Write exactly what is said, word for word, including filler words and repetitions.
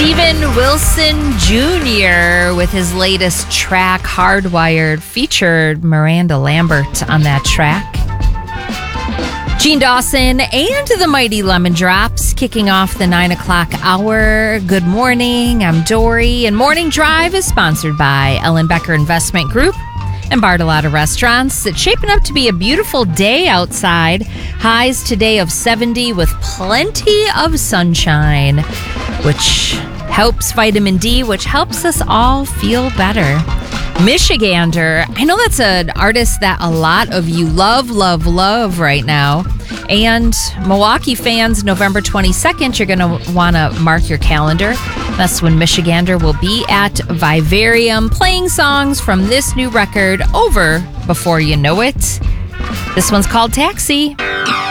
Steven Wilson Junior with his latest track, Hardwired, featured Miranda Lambert on that track. Gene Dawson and the Mighty Lemon Drops kicking off the nine o'clock hour. Good morning, I'm Dory, and Morning Drive is sponsored by Ellen Becker Investment Group and Bartolotta Restaurants. It's shaping up to be a beautiful day outside. Highs today of seventy with plenty of sunshine, which helps vitamin D, which helps us all feel better. Michigander, I know that's an artist that a lot of you love, love, love right now. And Milwaukee fans, November twenty-second, you're going to want to mark your calendar. That's when Michigander will be at Vivarium playing songs from this new record over before you know it. This one's called Taxi.